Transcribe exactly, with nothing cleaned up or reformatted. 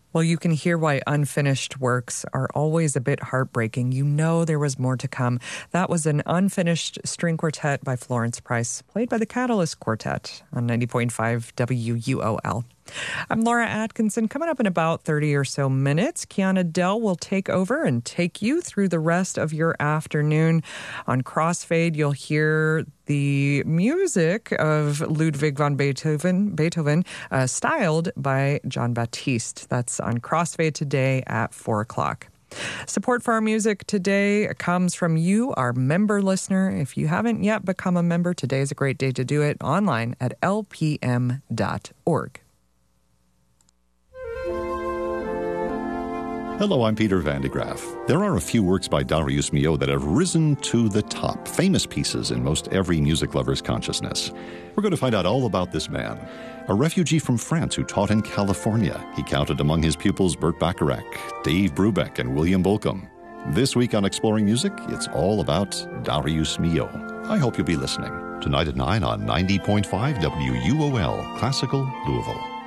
Well, you can hear why unfinished works are always a bit heartbreaking. You know there was more to come. That was an unfinished string quartet by Florence Price, played by the Catalyst Quartet on ninety point five W U O L. I'm Laura Atkinson. Coming up in about thirty or so minutes, Kiana Dell will take over and take you through the rest of your afternoon. On Crossfade, you'll hear the music of Ludwig van Beethoven, Beethoven uh, styled by John Baptiste. That's on Crossfade today at four o'clock. Support for our music today comes from you, our member listener. If you haven't yet become a member, today is a great day to do it online at L P M dot org. Hello, I'm Peter Van de Graaf. There are a few works by Darius Milhaud that have risen to the top, famous pieces in most every music lover's consciousness. We're going to find out all about this man, a refugee from France who taught in California. He counted among his pupils Burt Bacharach, Dave Brubeck, and William Bolcom. This week on Exploring Music, it's all about Darius Milhaud. I hope you'll be listening. Tonight at nine on ninety point five W U O L, Classical Louisville.